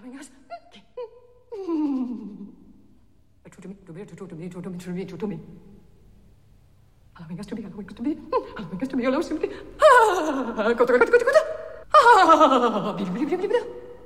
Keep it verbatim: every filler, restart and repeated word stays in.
allowing us. To me, to me, to me, to me, to me, to me. Allowing us to be, allowing us to be, allowing us to be, allowing us to be. Ah, cosa, cosa, cosa, cosa. Ah, bili, bili, bili, bili.